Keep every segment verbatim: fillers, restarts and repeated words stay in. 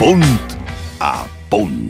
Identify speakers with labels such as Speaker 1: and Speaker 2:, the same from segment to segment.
Speaker 1: Punt a punt.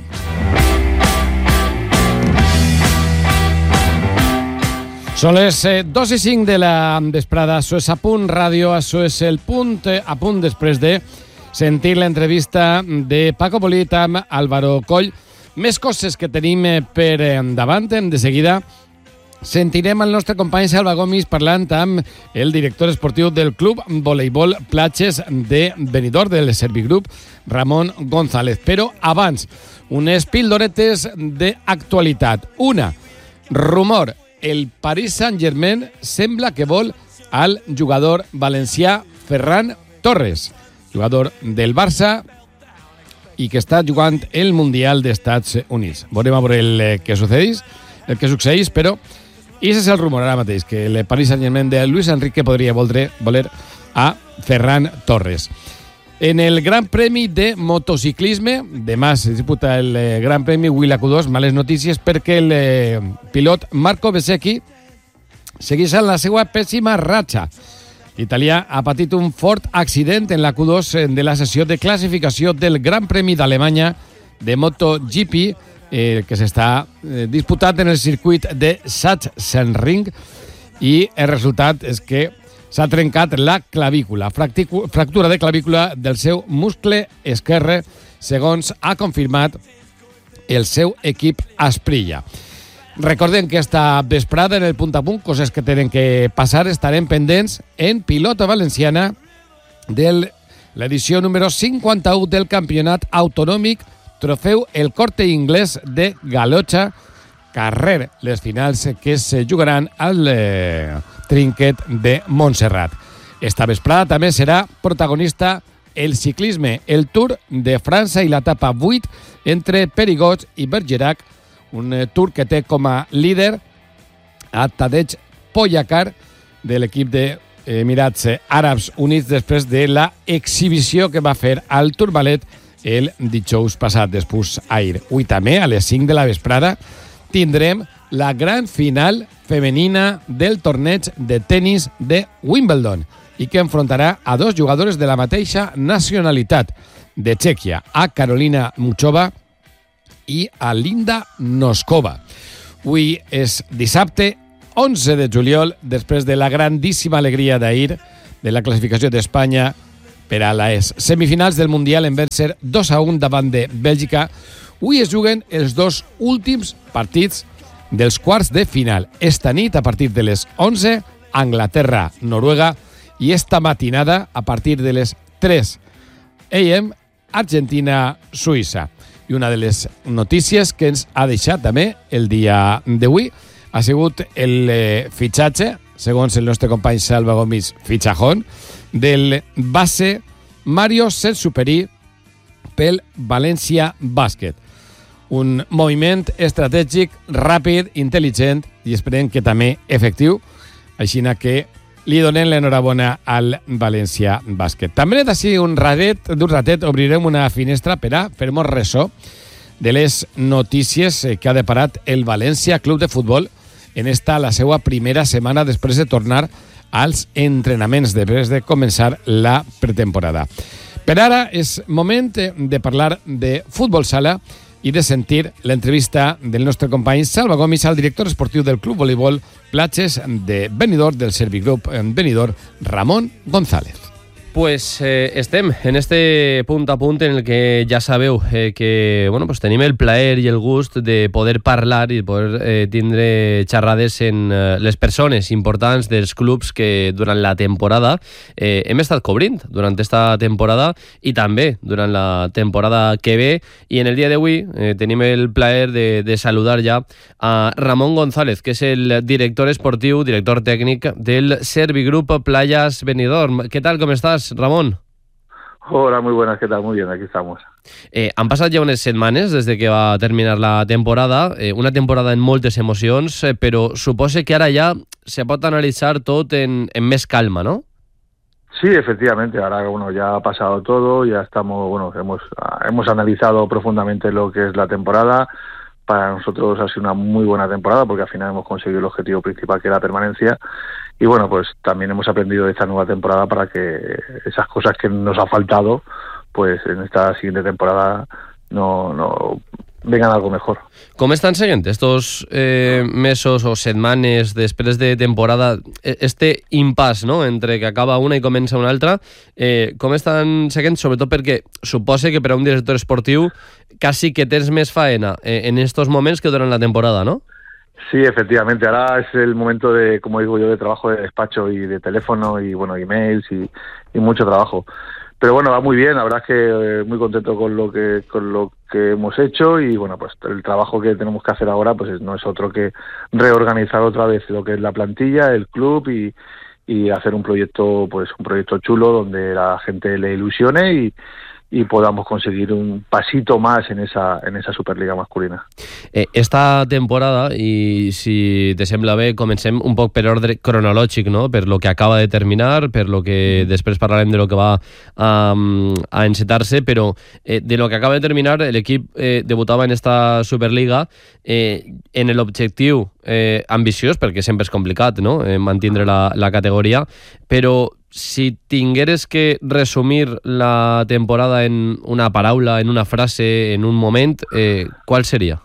Speaker 2: Són les eh, dos i cinc de la vesprada. Això és A Punt Ràdio, això és el punt eh, a punt després de sentir l'entrevista de Paco Polit amb Álvaro Coll. Més coses que tenim eh, per endavant. De seguida sentirem el nostre company Salva Gomis parlant amb el director esportiu del Club Voleibol Platges de Benidorm, del Servigroup, Ramon González. Però abans, unes pildoretes d'actualitat. Una, rumor. El Paris Saint-Germain sembla que vol al jugador valencià Ferran Torres, jugador del Barça i que està jugant el Mundial d'Estats Units. Veurem a veure el que succeeix, el que succeeix, però i ese és el rumor ara mateix, que el Paris Saint-Germain de Luis Enrique podria voler, voler a Ferran Torres. En el Gran Premi de Motociclisme, demà se disputa el eh, Gran Premi Willa Q dos, males notícies perquè el eh, pilot Marco Bezzecchi segueix en la seva pèssima ratxa. L'italià ha patit un fort accident en la Q dos de la sessió de classificació del Gran Premi d'Alemanya de MotoGP, eh, que s'està eh, disputant en el circuit de Sachsenring, i el resultat és que s'ha trencat la clavícula, fractura de clavícula del seu muscle esquerre, segons ha confirmat el seu equip Asprilla. Recordem que esta vesprada en el punt a punt, coses que tenen que passar, estarem pendents en pilota valenciana de l'edició número cinquanta-u del campionat autonòmic Trofeu El Corte Inglés de Galocha, carrer les finals que se jugaran al eh, Trinquet de Montserrat. Esta vesprada també serà protagonista el ciclisme, el Tour de França i l'etapa vuit entre Périgord i Bergerac, un eh, Tour que té com a líder a Tadej Pogačar de l'equip de Emirats Àrabs Units després de la exhibició que va fer al Tourmalet el dijous passat, després ahir. Avui també a les cinc de la vesprada tindrem la gran final femenina del torneig de tennis de Wimbledon i que enfrontarà a dos jugadores de la mateixa nacionalitat de Txèquia, a Carolina Muchova i a Linda Noskova. Avui és dissabte, onze de juliol, després de la grandíssima alegria d'ahir de la classificació d'Espanya per a les semifinals del Mundial en vèncer dos a un davant de Bèlgica. Avui es juguen els dos últims partits dels quarts de final. Esta nit, a partir de les onze, Anglaterra-Noruega, i esta matinada, a partir de les tres a m, Argentina-Suïssa. I una de les notícies que ens ha deixat també el dia d'avui ha sigut el eh, fitxatge, segons el nostre company Salva Gomis, fitxajón, del base Mario Sensuperi pel València Bàsquet. Un moviment estratègic, ràpid, intel·ligent i esperem que també efectiu, així que li donem l'enhorabona al València Bàsquet. També d'ací un ratet, d'un ratet obrirem una finestra per a fer-nos ressò de les notícies que ha deparat el València Club de Futbol en esta la seva primera setmana després de tornar als entrenaments, després de començar la pretemporada. Per ara és moment de parlar de futbol sala i de sentir l'entrevista del nostre company Salva Gomis al director esportiu del Club Voleibol Platges de Benidorm, del Servigroup Benidorm, Ramon González.
Speaker 3: Pues eh, estem en este punt a punt en el que ja sabeu eh, que bueno, pues tenim el plaer i el gust de poder parlar i poder eh, tindre xerrades en eh, les persones importants dels clubs que durant la temporada eh, hem estat cobrint durant esta temporada i també durant la temporada que ve, i en el dia d'avui eh, tenim el plaer de, de saludar ja a Ramon González, que és el director esportiu, director tècnic del Servigroup Playas Benidorm. ¿Qué tal? ¿Cómo estás, Ramón?
Speaker 4: Hola, muy buenas, ¿qué tal? Muy bien, aquí estamos.
Speaker 3: Eh, han passat ja unes setmanes des de que va terminar la temporada, eh, una temporada en moltes emocions, eh, però suposo que ara ja se pot analitzar tot en, en més calma, ¿no?
Speaker 4: Sí, efectivamente, ahora bueno, ya ha pasado todo, ya estamos, bueno, hemos, hemos analizado profundamente lo que es la temporada. Para nosotros ha sido una muy buena temporada porque al final hemos conseguido el objetivo principal, que es la permanencia. Y bueno, pues también hemos aprendido de esta nueva temporada para que esas cosas que nos ha faltado pues en esta siguiente temporada no, no vengan algo mejor.
Speaker 3: Com estan seguint estos eh, mesos o setmanes després de temporada, este impàs, no?, entre que acaba una i comença una altra, eh, com estan seguint? Sobretot perquè suposa que per a un director esportiu quasi que tens més faena eh, en estos moments que durant la temporada, ¿no?
Speaker 4: Sí, efectivamente. Ahora es el momento de, como digo yo, de trabajo de despacho y de teléfono y, bueno, emails y, y mucho trabajo. Pero bueno, va muy bien. La verdad es que eh, muy contento con lo que con lo que hemos hecho y, bueno, pues el trabajo que tenemos que hacer ahora pues no es otro que reorganizar otra vez lo que es la plantilla, el club y, y hacer un proyecto, pues un proyecto chulo donde la gente le ilusione y y podamos conseguir un pasito más en esa, en esa Superliga masculina.
Speaker 3: Eh, esta temporada, i si te sembla bé, comencem un poc per ordre cronològic, no?, per lo que acaba de terminar, per lo que després parlarem de lo que va um, a encetar-se, però eh, de lo que acaba de terminar, l'equip eh, debutava en esta Superliga eh, en l'objectiu eh, ambiciós, perquè sempre és complicat, no?, eh, mantindre la, la categoria, però si tingueres que resumir la temporada en una paraula, en una frase, en un moment, eh, ¿cuál sería?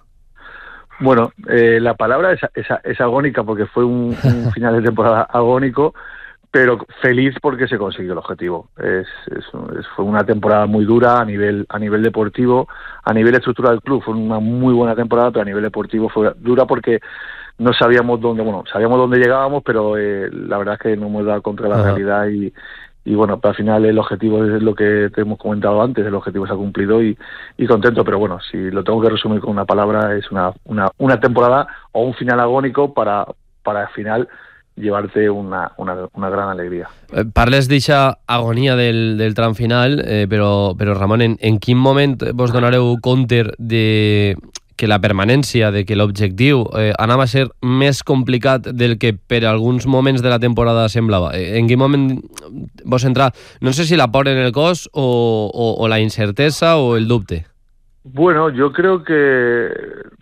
Speaker 4: Bueno, eh, la palabra es, es, es agónica porque fue un, un final de temporada agónico, pero feliz porque se consiguió el objetivo. Es, es, es, fue una temporada muy dura a nivel a nivel deportivo, a nivel estructura del club fue una muy buena temporada, pero a nivel deportivo fue dura porque no sabíamos dónde, bueno, sabíamos dónde llegábamos, pero eh, la verdad es que no hemos dado contra la Ajá. realidad y, y bueno, pero al final el objetivo es lo que te hemos comentado antes, el objetivo se ha cumplido y, y contento, pero bueno, si lo tengo que resumir con una palabra, es una, una, una temporada o un final agónico para, para al final llevarte una, una, una gran alegria.
Speaker 3: Eh, parles d'eixa agonia del, del tram final, eh, però, però Ramon, en, en quin moment vos donareu compte de que la permanència, de que l'objectiu eh, anava a ser més complicat del que per alguns moments de la temporada semblava? En quin moment vos entra, no sé si la por en el cos o, o, o la incertesa o el dubte?
Speaker 4: Bueno, yo creo que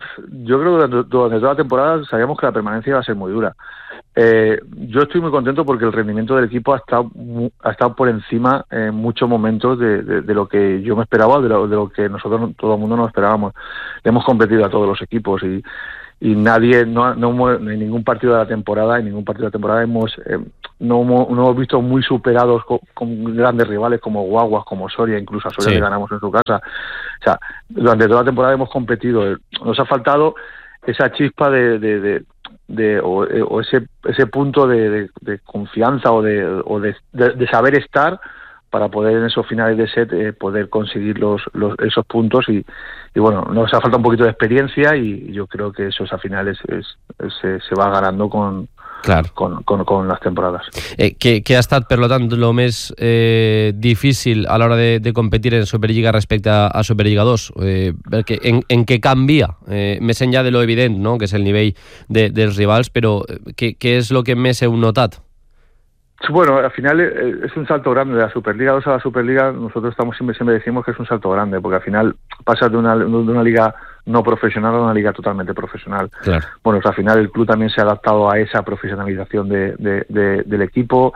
Speaker 4: yo creo que durante, durante toda la temporada sabíamos que la permanencia iba a ser muy dura. Eh, yo estoy muy contento porque el rendimiento del equipo ha estado ha estado por encima en muchos momentos de, de, de lo que yo me esperaba, de lo, de lo que nosotros todo el mundo nos esperábamos. Le hemos competido a todos los equipos y y nadie, no, no en ningún partido de la temporada, en ningún partido de la temporada hemos eh, no, no hemos visto muy superados con, con grandes rivales como Guaguas, como Soria, incluso a Soria sí. le ganamos en su casa. O sea, durante toda la temporada hemos competido. Nos ha faltado esa chispa de, de, de, de o, o ese ese punto de, de, de confianza o de o de, de, de saber estar para poder en esos finales de set eh, poder conseguir los, los esos puntos y, y bueno, nos ha falta un poquito de experiencia y yo creo que eso a finales es, es, se, se va ganando con, claro. con, con, con las temporadas.
Speaker 3: Eh, que, que ha estat, per lo tant, el més eh, difícil a l'hora de, de competir en Superliga respecte a, a Superliga dos? Eh, perquè en, en què canvia? Eh, més enllà de lo evident, no?, que és el nivell de, dels rivals, però què, què és el que més heu notat?
Speaker 4: Bueno, al final es un salto grande de la Superliga dos a la Superliga. Nosotros estamos siempre siempre decimos que es un salto grande porque al final pasas de una, de una liga no profesional a una liga totalmente profesional. Claro. Bueno, pues al final el club también se ha adaptado a esa profesionalización de, de, de, del equipo,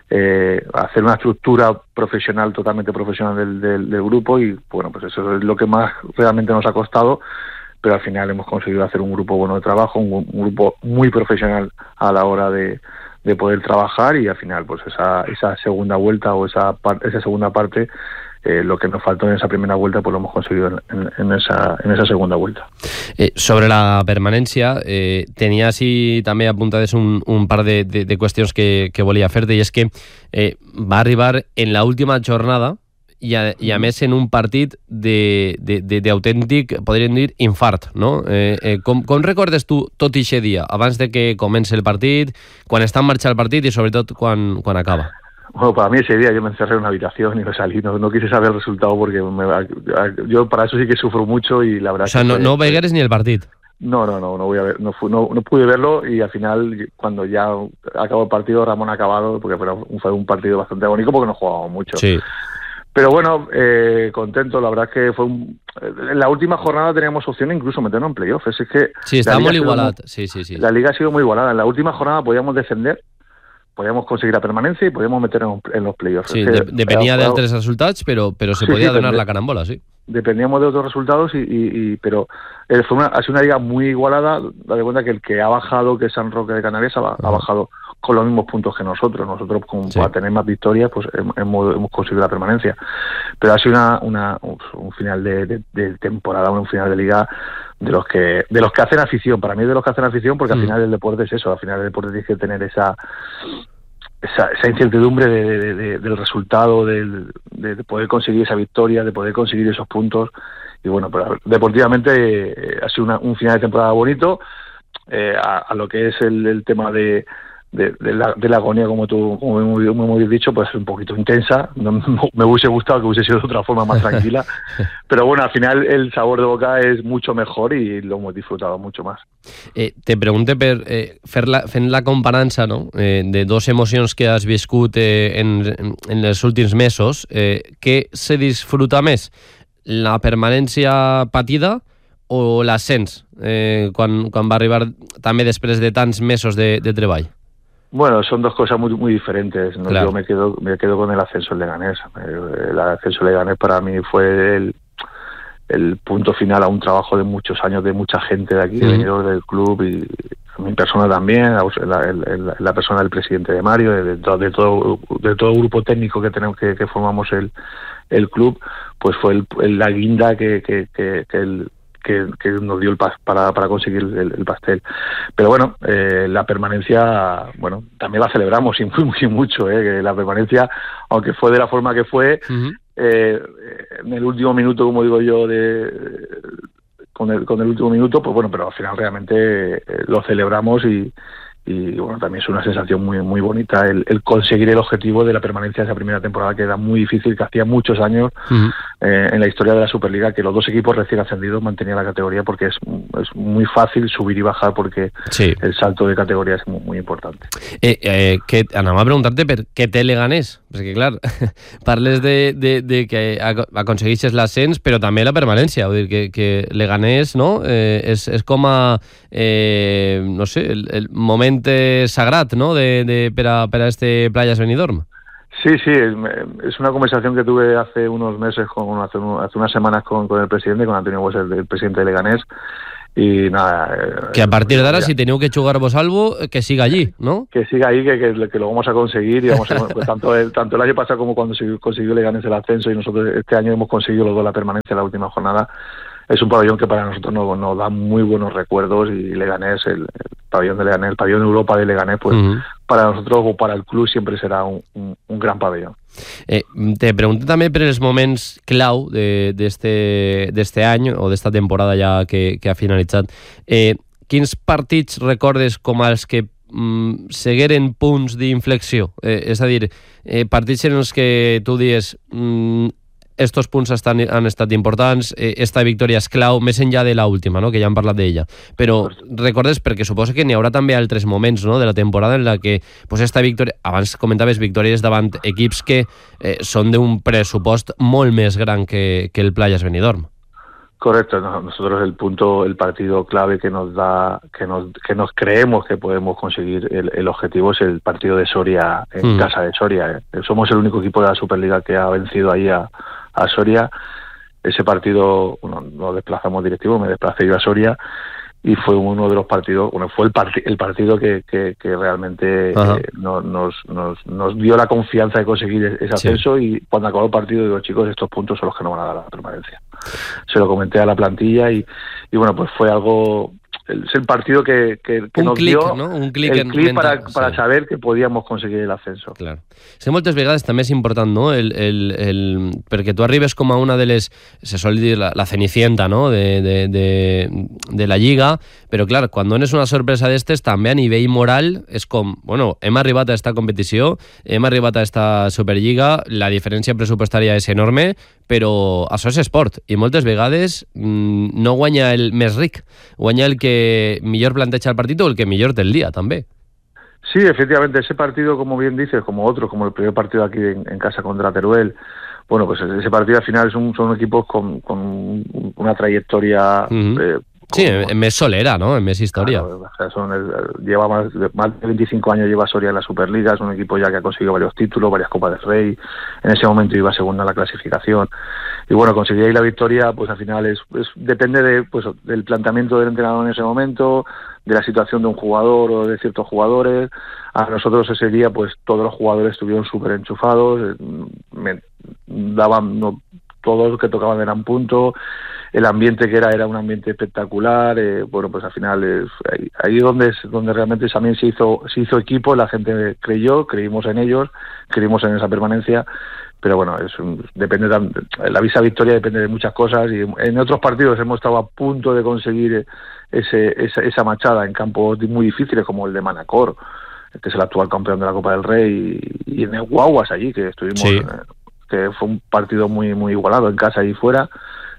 Speaker 4: eh, a hacer una estructura profesional, totalmente profesional del, del, del grupo y bueno, pues eso es lo que más realmente nos ha costado. Pero al final hemos conseguido hacer un grupo bueno de trabajo, un, un grupo muy profesional a la hora de de poder trabajar y al final pues esa esa segunda vuelta o esa par, esa segunda parte eh, lo que nos faltó en esa primera vuelta pues lo hemos conseguido en, en, en esa en esa segunda vuelta.
Speaker 3: Eh, sobre la permanència eh, tenia així també apuntades un, un par de, de, de qüestions que, que volia fer-te i és que eh, va arribar en la última jornada i a, i a més en un partit d'autèntic, podríem dir, infart, no? Eh, eh, com, com recordes tu tot aquest dia, abans de que comenci el partit, quan està en marxa el partit i sobretot quan, quan acaba?
Speaker 4: Bueno, para mí ese día yo me encerré en una habitación y me salí, no, no quise saber el resultado porque me, yo para eso sí que sufro mucho y la verdad...
Speaker 3: O sea,
Speaker 4: que
Speaker 3: no,
Speaker 4: fue,
Speaker 3: no vegueres ni el partit.
Speaker 4: No, no, no, no voy a ver, no, no, no pude verlo y al final cuando ya acabó el partido, Ramón ha acabado, porque fue un partido bastante agónico porque no jugábamos mucho.
Speaker 3: Sí.
Speaker 4: Pero bueno, eh, contento, la verdad es que fue un... En la última jornada teníamos opción incluso meternos en playoffs, es que...
Speaker 3: Sí, está muy igualada, sí, sí, sí.
Speaker 4: La liga ha sido muy igualada, en la última jornada podíamos descender, podíamos conseguir la permanencia y podíamos meternos en los playoffs.
Speaker 3: Sí,
Speaker 4: es que,
Speaker 3: de, depenia
Speaker 4: era,
Speaker 3: d'altres resultats, però, però se
Speaker 4: sí,
Speaker 3: podia
Speaker 4: sí,
Speaker 3: donar
Speaker 4: de,
Speaker 3: la carambola, sí.
Speaker 4: Dependíamos de otros resultados, y, y, y pero eh, fue una, ha sido una liga muy igualada. Da de cuenta que el que ha bajado, que es San Roque de Canarias, ha, uh-huh. ha bajado con los mismos puntos que nosotros. Nosotros, como sí. para tener más victorias, pues hemos, hemos conseguido la permanencia. Pero ha sido una, una, un final de, de, de temporada, un final de liga de los que de los que hacen afición. Para mí es de los que hacen afición, porque mm. al final el deporte es eso. Al final el deporte tiene que tener esa esa, esa incertidumbre de, de, de, del resultado, de, de, de poder conseguir esa victoria, de poder conseguir esos puntos. Y bueno, pero deportivamente eh, ha sido una, un final de temporada bonito. Eh, a, a lo que es el, el tema de De, de, la, de la agonía, como tú como hemos, hemos dicho, pues un poquito intensa. No, no, me hubiese gustado que hubiese sido de otra forma más tranquila, pero bueno, al final el sabor de boca es mucho mejor y lo hemos disfrutado mucho más.
Speaker 3: Eh, te pregunte per eh, fer la, fent la comparança, no? eh, de dos emocions que has viscut eh, en, en els últims mesos, eh, què se disfruta més? La permanència patida o l'ascens, eh, quan, quan va arribar també després de tants mesos de, de treball?
Speaker 4: Bueno, son dos cosas muy muy diferentes, ¿no?
Speaker 3: Claro.
Speaker 4: Yo me quedo me quedo con el ascenso en Leganés. El ascenso en Leganés para mí fue el, el punto final a un trabajo de muchos años de mucha gente de aquí, mm. de del club, y mi persona también, la, la, la persona del presidente de Mario, de, de, de todo de todo el grupo técnico que tenemos que, que formamos el el club, pues fue el, el, la guinda que que, que, que el Que, que nos dio el pas para, para conseguir el, el pastel. Pero bueno, eh, la permanencia, bueno, también la celebramos y muy, muy mucho, eh, que la permanencia, aunque fue de la forma que fue, uh-huh. eh, en el último minuto, como digo yo, de con el, con el último minuto, pues bueno, pero al final realmente eh, lo celebramos y y bueno, también es una sensación muy muy bonita el, el conseguir el objetivo de la permanencia de esa primera temporada, que era muy difícil, que hacía muchos años uh-huh. eh, en la historia de la Superliga que los dos equipos recién ascendidos mantenían la categoría, porque es, es muy fácil subir y bajar, porque sí. el salto de categoría es muy, muy importante.
Speaker 3: Eh, eh, que anava a preguntar-te per què té Leganés, perquè clar, parles de, de, de que aconsegueixes l'ascens però també la permanència, vull dir que, que Leganés, no? eh, és, és com a eh, no sé, el, el moment sagrat, ¿no? De, de, per, a, per a este Playas Benidorm.
Speaker 4: Sí, sí, es, es una conversación que tuve hace unos meses, con, hace, hace unas semanas con, con el presidente, con Antonio Bues, el, el presidente de Leganés, y nada...
Speaker 3: Que a partir de ahora, si teniu que jugar vos algo, que siga allí, ¿no?
Speaker 4: Que siga ahí, que, que, que lo vamos a conseguir, y vamos a, pues, tanto, el, tanto el año pasado como cuando se consiguió Leganés el ascenso, y nosotros este año hemos conseguido los dos la permanencia en la última jornada. Es un pabellón que para nosotros nos, nos da muy buenos recuerdos, y Leganés, el, el pabellón de Leganés, el pabellón de Europa de Leganés, pues uh-huh. para nosotros o para el club siempre será un, un, un gran pabellón.
Speaker 3: Eh, te pregunto també per els moments clau d'este de, any o d'esta temporada ja que, que ha finalitzat. Eh, quins partits recordes com els que mm, segueren punts d'inflexió? Eh, és a dir, eh, partits en els que tu dius... Mm, estos punts estan, han estat importants, eh, esta victòria és clau, més enllà de l'última, no? Que ja hem parlat d'ella. Però recordes, perquè suposo que n'hi haurà també altres moments, no? De la temporada en la que pues, esta victòria, abans comentaves victòries davant equips que eh, són d'un pressupost molt més gran que, que el Playas Benidorm.
Speaker 4: Correcto, no, nosotros el punto, el partido clave que nos da, que nos, que nos creemos que podemos conseguir el, el objetivo es el partido de Soria en mm. casa de Soria. Eh. Somos el único equipo de la Superliga que ha vencido ahí a, a Soria. Ese partido, bueno, nos desplazamos directivo, me desplacé yo a Soria y fue uno de los partidos, bueno, fue el, part, el partido que, que, que realmente eh, no, nos, nos, nos dio la confianza de conseguir ese ascenso, sí. Y cuando acabó el partido digo, chicos, estos puntos son los que nos van a dar la permanencia. Se lo comenté a la plantilla y, y bueno, pues fue algo... Es el partido que, que, que
Speaker 3: un
Speaker 4: nos
Speaker 3: clic,
Speaker 4: dio
Speaker 3: ¿no? Un clic
Speaker 4: el clic para,
Speaker 3: mental,
Speaker 4: para
Speaker 3: sí.
Speaker 4: saber que podíamos conseguir el ascenso.
Speaker 3: Clar. Sí, moltes vegades també és important, no? El, el, el, perquè tu arribes com a una de les, se sol dir la, la cenicienta, no? De, de, de, de la Lliga, però clar, quan dones una sorpresa d'estes, també a nivell moral és com, bueno, hem arribat a esta competició, hem arribat a esta Superliga, la diferència pressupostària és enorme, però això és esport, i moltes vegades mmm, no guanya el més ric, guanya el que millor planteja el partido o el que millor té el día también.
Speaker 4: Sí, efectivamente, ese partido, como bien dices, como otros, como el primer partido aquí en, en casa contra Teruel, bueno, pues ese partido al final son, son equipos con, con una trayectoria uh-huh. eh,
Speaker 3: Sí, en, en mes Solera, ¿no? En mes historia.
Speaker 4: Claro, o sea, son el, lleva más, más de veinticinco años lleva Soria en la Superliga, es un equipo ya que ha conseguido varios títulos, varias Copas del Rey, en ese momento iba segunda en la clasificación, y bueno, conseguir ahí la victoria, pues al final es, es depende de, pues, del planteamiento del entrenador en ese momento, de la situación de un jugador o de ciertos jugadores. A nosotros ese día, pues todos los jugadores estuvieron súper enchufados, me daban, no, todos los que tocaban eran puntos, el ambiente que era era un ambiente espectacular, eh, bueno, pues al final es ahí, ahí donde es donde realmente también se hizo se hizo equipo, la gente creyó, creímos en ellos, creímos en esa permanencia, pero bueno, es un, depende de, la visa victoria depende de muchas cosas, y en otros partidos hemos estado a punto de conseguir ese esa, esa machada en campos muy difíciles como el de Manacor, que es el actual campeón de la Copa del Rey, y, y en el Guaguas allí, que estuvimos, sí. eh, que fue un partido muy muy igualado en casa y fuera.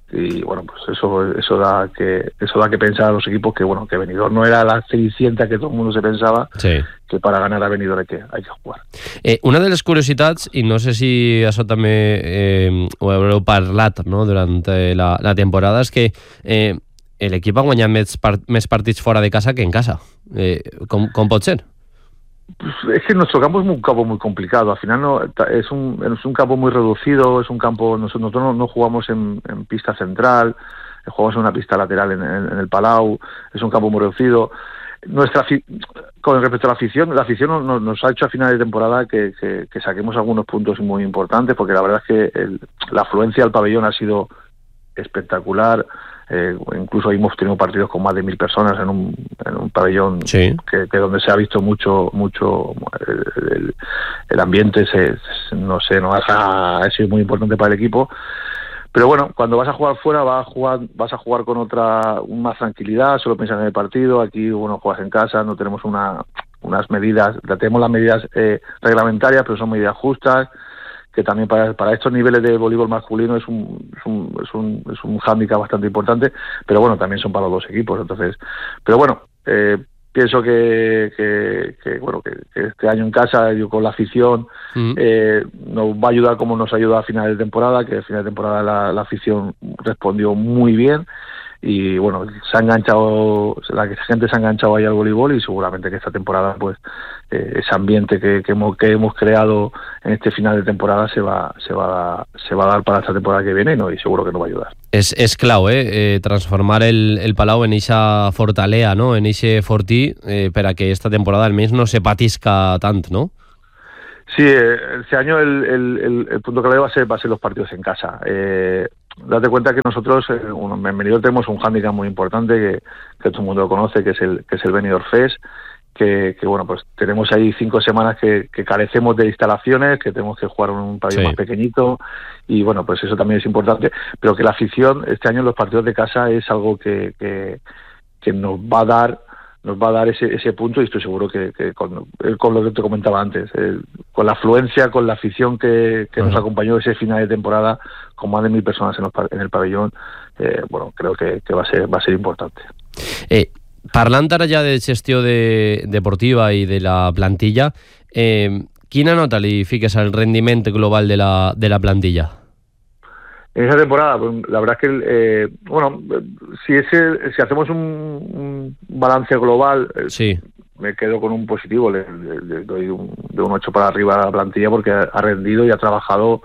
Speaker 4: Y bueno, pues eso eso da que eso da que pensar a los equipos que bueno que Benidorm no era la cenicienta que todo el mundo se pensaba, sí. que para ganar a Benidorm hay que, hay que jugar.
Speaker 3: Eh, una de les curiositats, i no sé si això també eh, ho haureu parlat, no?, durant la, la temporada, és que eh, l'equip ha guanyat més, part, més partits fora de casa que en casa. Eh, com, com pot ser?
Speaker 4: Pues es que nuestro campo es un campo muy complicado, al final no es un es un campo muy reducido, es un campo, nosotros no, no jugamos en, en pista central, jugamos en una pista lateral en, en, en el Palau, es un campo muy reducido. Nuestra con respecto a la afición, la afición nos, nos ha hecho a final de temporada que, que, que saquemos algunos puntos muy importantes, porque la verdad es que el, la afluencia al pabellón ha sido espectacular. Eh, incluso hemos tenido partidos con más de mil personas en un, en un pabellón, sí. que, que donde se ha visto mucho mucho el, el, el ambiente se, no sé no ha, ha sido muy importante para el equipo, pero bueno, cuando vas a jugar fuera vas a jugar vas a jugar con otra más tranquilidad, solo piensas en el partido. Aquí bueno, juegas en casa, no tenemos una unas medidas, tenemos las medidas eh, reglamentarias, pero son medidas justas, que también para, para estos niveles de voleibol masculino es un, es un, es un, es un hándicap bastante importante, pero bueno, también son para los dos equipos, entonces, pero bueno, eh, pienso que, que, que bueno que, que este año en casa, yo con la afición, mm. eh, nos va a ayudar como nos ayuda a final de temporada, que a final de temporada la, la afición respondió muy bien, y bueno, se ha enganchado, la gente se ha enganchado ahí al voleibol, y seguramente que esta temporada pues eh, ese ambiente que, que, hemos, que hemos creado en este final de temporada se va se va, se va a dar para esta temporada que viene, ¿no? Y seguro que nos va a ayudar.
Speaker 3: És, és clau, eh? eh transformar el, el Palau en eixa fortalea, no? En eixe fortí, eh, per a que esta temporada almenys no se patisca tant, ¿no?
Speaker 4: Sí, este año el, el, el, el punto clave va a ser va a ser los partidos en casa. Eh, date cuenta que nosotros eh, en Benidorm tenemos un hándicap muy importante que, que todo el mundo lo conoce, que es el que es el Benidorm Fest, que, que bueno, pues tenemos ahí cinco semanas que, que carecemos de instalaciones, que tenemos que jugar en un pabellón sí. más pequeñito, y bueno, pues eso también es importante, pero que la afición este año en los partidos de casa es algo que, que, que nos va a dar nos va a dar ese ese punto, y estoy seguro que, que con, con lo que te comentaba antes, eh, con la afluencia, con la afición que, que uh-huh. nos acompañó ese final de temporada, con más de mil personas en, los, en el pabellón, eh, bueno, creo que, que va a ser va a ser importante.
Speaker 3: Eh, parlant ara ja de gestió de, deportiva i de la plantilla, eh, quina nota li fiques al rendiment global de la, de la plantilla?
Speaker 4: En esa temporada, pues, la verdad es que, eh, bueno, si ese, si hacemos un, un balance global, sí. me quedo con un positivo, le, le, le doy un, de un ocho para arriba a la plantilla, porque ha, ha rendido y ha trabajado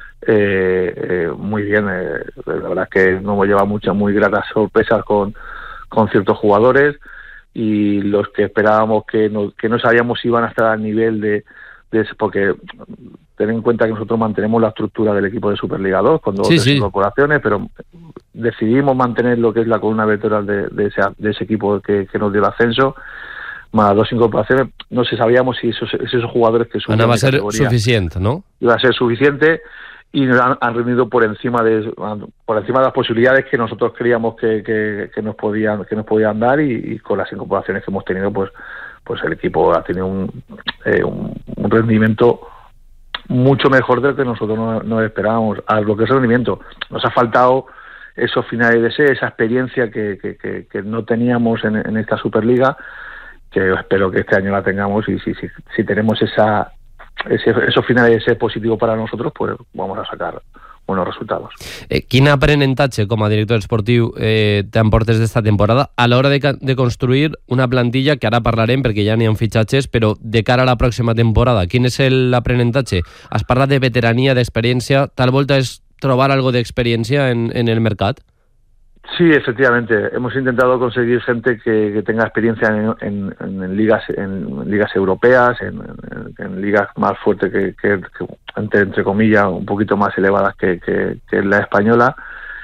Speaker 4: eh, eh, muy bien. Eh, la verdad es que nos hemos llevado muchas muy gratas sorpresas con, con ciertos jugadores, y los que esperábamos que no, que no sabíamos si iban a estar al nivel de, de porque ten en cuenta que nosotros mantenemos la estructura del equipo de Superliga dos con dos sí, sí. incorporaciones, pero decidimos mantener lo que es la columna vertebral de, de, ese, de ese equipo que, que nos dio el ascenso, más dos incorporaciones. No se sabíamos si esos, esos jugadores que
Speaker 3: suben va a ser suficiente, ¿no?
Speaker 4: Iba a ser suficiente, y han, han rendido por encima de por encima de las posibilidades que nosotros creíamos que, que, que nos podían que nos podían dar, y, y con las incorporaciones que hemos tenido, pues pues el equipo ha tenido un, eh, un, un rendimiento mucho mejor del que nosotros nos no esperábamos. A lo que es el rendimiento, nos ha faltado esos finales de serie, esa experiencia que, que, que, que no teníamos en, en esta Superliga, que espero que este año la tengamos, y si, si, si tenemos esa ese, esos finales de serie positivos para nosotros, pues vamos a sacar buenos resultados.
Speaker 3: Eh, quin aprenentatge com a director esportiu eh, t'emportes d'esta temporada a l'hora de, de construir una plantilla que ara parlarem perquè ja n'hi ha fitxatges, però de cara a la pròxima temporada, quin és l'aprenentatge? Has parlat de veterania, d'experiència, tal volta és trobar algo de experiencia en, en el mercat?
Speaker 4: Sí, efectivamente. Hemos intentado conseguir gente que, que tenga experiencia en, en, en ligas en ligas europeas, en, en, en ligas más fuertes que, que, que entre, entre comillas, un poquito más elevadas que, que, que la española.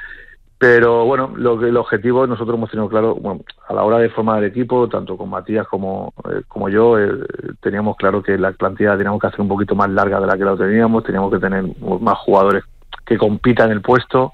Speaker 4: Pero bueno, lo que el objetivo nosotros hemos tenido claro, bueno, a la hora de formar el equipo, tanto con Matías como, eh, como yo, eh, teníamos claro que la plantilla teníamos que hacer un poquito más larga de la que la teníamos, teníamos que tener más jugadores que compitan el puesto.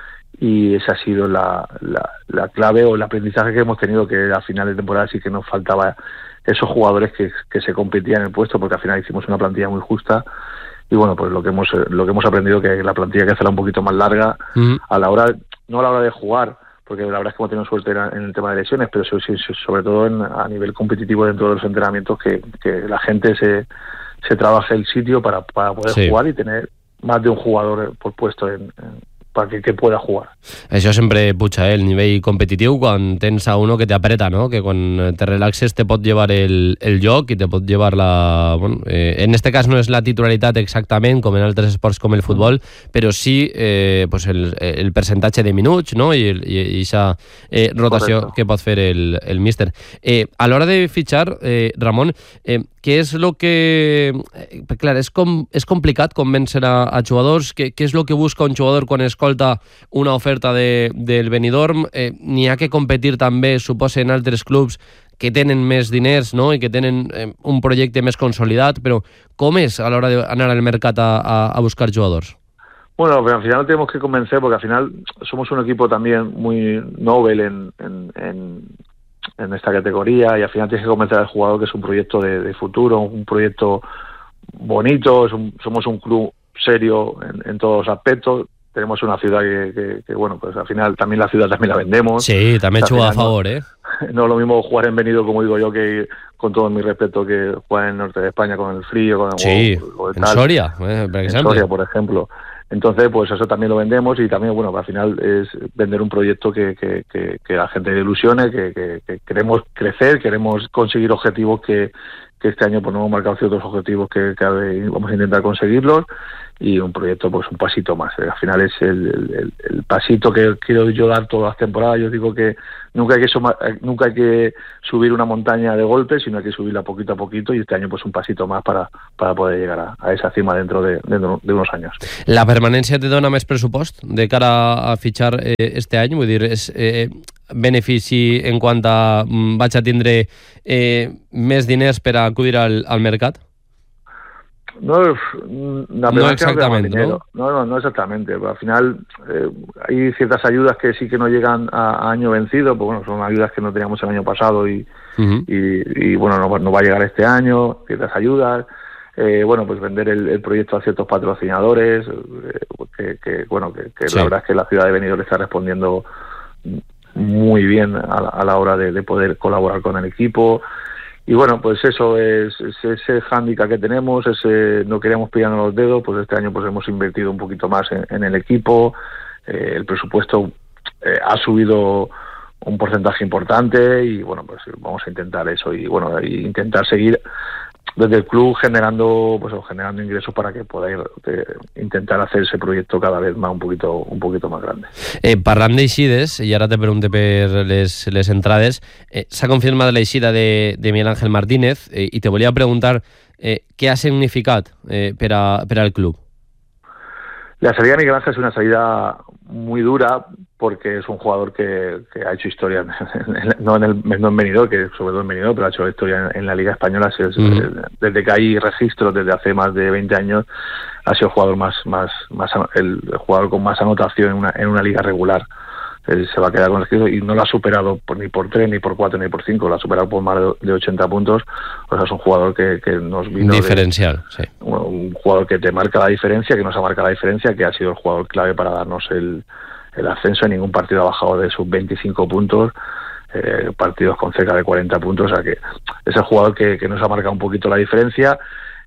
Speaker 4: Y esa ha sido la, la, la clave o el aprendizaje que hemos tenido, que a final de temporada sí que nos faltaba esos jugadores que, que se competían en el puesto, porque al final hicimos una plantilla muy justa. Y bueno, pues lo que hemos lo que hemos aprendido que la plantilla hay que hacerla un poquito más larga, uh-huh. a la hora, no a la hora de jugar, porque la verdad es que hemos tenido suerte en el tema de lesiones, pero sí, sí, sobre todo en, a nivel competitivo dentro de los entrenamientos, que, que la gente se, se trabaje el sitio para, para poder sí. jugar y tener más de un jugador por puesto en, en para que, que pueda jugar.
Speaker 3: Això sempre puja, eh? El nivell competitiu, quan tens a uno que te apreta, ¿no? Que quan te relaxes te pot llevar el, el joc i te pot llevar la... Bueno, eh, en este cas no és la titularitat exactament, com en altres esports com el futbol, però sí eh, pues el, el percentatge de minuts, no? I aquesta eh, rotació Correcto. Que pot fer el, el míster. Eh, a l'hora de fitxar, eh, Ramon, eh, què és el que... Eh, clar, és, com, és complicat convèncer a, a jugadors? Què, què és el que busca un jugador quan escolta una oferta de, del Benidorm? Eh, N'hi ha que competir també, suposa, en altres clubs que tenen més diners, no? I que tenen eh, un projecte més consolidat, però com és a l'hora d'anar al mercat a, a, a buscar jugadors?
Speaker 4: Bueno, pero al final tenemos que convencer, porque al final somos un equipo también muy noble en... en, en... en esta categoría, y al final tienes que convencer al jugador que es un proyecto de, de futuro, un proyecto bonito, es un, somos un club serio en, en todos los aspectos, tenemos una ciudad que, que, que, bueno, pues al final también la ciudad también la vendemos.
Speaker 3: Sí, también chuga a favor, ¿eh?
Speaker 4: No es lo mismo jugar en Benidorm, como digo yo, que con todo mi respeto, que jugar en el norte de España con el frío, con el
Speaker 3: sí,
Speaker 4: o, o
Speaker 3: en tal. Soria, eh, por
Speaker 4: en Soria, por ejemplo. Entonces, pues eso también lo vendemos, y también, bueno, al final es vender un proyecto que, que, que, que a la gente le ilusione, que, que, que queremos crecer, queremos conseguir objetivos que, que este año pues, no hemos marcado ciertos objetivos que, que vamos a intentar conseguirlos, y un proyecto, pues un pasito más. Al final es el, el, el pasito que quiero yo dar todas las temporadas. Yo digo que nunca hay que, suma, nunca hay que subir una montaña de golpe, sino hay que subirla poquito a poquito, y este año pues un pasito más para, para poder llegar a, a esa cima dentro de, de, de unos años.
Speaker 3: La permanència te dona més pressupost de cara a fitxar eh, este any? Vull dir, és eh, benefici en quant a mm, vaig a tindre eh, més diners per a acudir al, al mercat?
Speaker 4: No, la
Speaker 3: no exactamente,
Speaker 4: no, ¿no? No, no exactamente. Al final eh, hay ciertas ayudas que sí que no llegan a, a año vencido, pues bueno, son ayudas que no teníamos el año pasado y, uh-huh. y, y bueno, no, no va a llegar este año, ciertas ayudas. Eh, bueno, pues vender el, el proyecto a ciertos patrocinadores, eh, que, que bueno, que, que sí. La verdad es que la ciudad de Benidorm está respondiendo muy bien a la, a la hora de, de poder colaborar con el equipo. Y bueno, pues eso es, es ese hándicap que tenemos, ese no queríamos pillarnos los dedos, pues este año pues hemos invertido un poquito más en, en el equipo, eh, el presupuesto eh, ha subido un porcentaje importante, y bueno, pues vamos a intentar eso, y bueno, y intentar seguir desde el club generando pues generando ingresos para que podáis eh, intentar hacer ese proyecto cada vez más un poquito un poquito más grande.
Speaker 3: Eh, parlant d'eixides, i ara te pregunte per les, les entrades, eh, s'ha confirmat l'eixida de, de Miguel Ángel Martínez, eh, i te volia preguntar eh, què ha significat eh, per, a, per al club.
Speaker 4: La salida de Miguel Ángel es una salida muy dura, porque es un jugador que, que ha hecho historia, no en el no en Benidorm, que sobre todo en Benidorm, pero ha hecho historia en, en la Liga Española. Es, mm. Desde que hay registros, desde hace más de veinte años, ha sido el jugador más, más, más el jugador con más anotación en una, en una liga regular. Él se va a quedar con el escrito, y no lo ha superado por, ni por tres, ni por cuatro, ni por cinco, lo ha superado por más de, de ochenta puntos. O sea, es un jugador que, que nos vino
Speaker 3: diferencial,
Speaker 4: de,
Speaker 3: sí.
Speaker 4: Bueno, un jugador que te marca la diferencia, que nos ha marcado la diferencia, que ha sido el jugador clave para darnos el, el ascenso. En ningún partido ha bajado de sus veinticinco puntos, eh, partidos con cerca de cuarenta puntos. O sea que es el jugador que, que nos ha marcado un poquito la diferencia.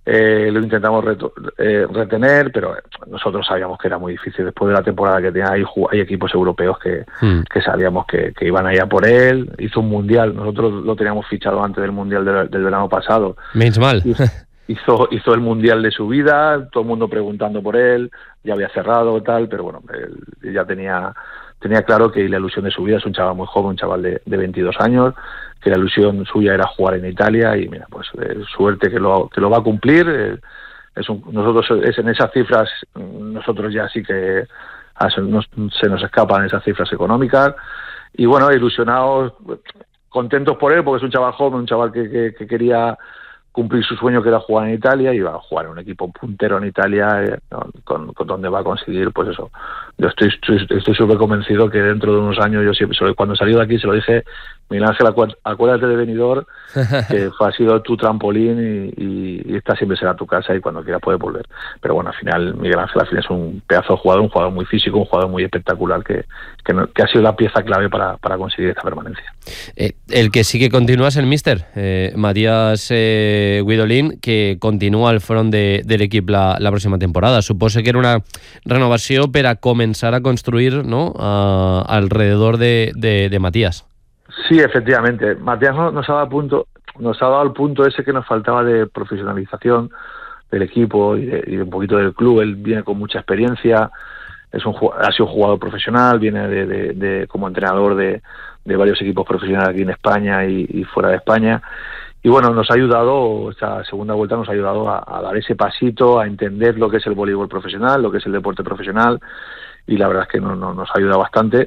Speaker 4: Eh, lo intentamos reto, eh, retener, pero nosotros sabíamos que era muy difícil. Después de la temporada que tenía, hay, hay equipos europeos que, mm. que sabíamos que, que iban a ir a por él. Hizo un mundial, nosotros lo teníamos fichado antes del mundial de, del verano pasado.
Speaker 3: Menos mal.
Speaker 4: Hizo, hizo el mundial de su vida, todo el mundo preguntando por él, ya había cerrado y tal, pero bueno, él ya tenía... Tenía claro que la ilusión de su vida, es un chaval muy joven, un chaval de, de veintidós años, que la ilusión suya era jugar en Italia y mira, pues eh, suerte que lo que lo va a cumplir. Eh, es un, nosotros es en esas cifras, nosotros ya sí que a, nos, se nos escapan esas cifras económicas y bueno, ilusionados, contentos por él porque es un chaval joven, un chaval que, que, que quería cumplir su sueño que era jugar en Italia y va a jugar en un equipo puntero en Italia eh, con, con donde va a conseguir pues eso. Yo estoy estoy súper convencido que dentro de unos años, yo siempre cuando salí de aquí se lo dije, Miguel Ángel, acuérdate de Benidorm, que ha sido tu trampolín y, y, y esta siempre será tu casa y cuando quieras puedes volver. Pero bueno, al final Miguel Ángel al final es un pedazo de jugador, un jugador muy físico, un jugador muy espectacular que, que, no, que ha sido la pieza clave para, para conseguir esta permanencia.
Speaker 3: Eh, el que sí que continúa es el míster, eh, Matías eh, Guidolin, que continúa al front de, del equip la, la próxima temporada. Suposo que era una renovació per a comenzar a construir, ¿no?, uh, alrededor de, de, de Matías.
Speaker 4: Sí, efectivamente. Matías nos ha dado punto, nos ha dado el punto ese que nos faltaba de profesionalización del equipo y de, y de un poquito del club. Él viene con mucha experiencia, es un ha sido un jugador profesional, viene de, de, de como entrenador de, de varios equipos profesionales aquí en España y, y fuera de España. Y bueno, nos ha ayudado, esta segunda vuelta nos ha ayudado a, a dar ese pasito, a entender lo que es el voleibol profesional, lo que es el deporte profesional, y la verdad es que no, no, nos ha ayudado bastante.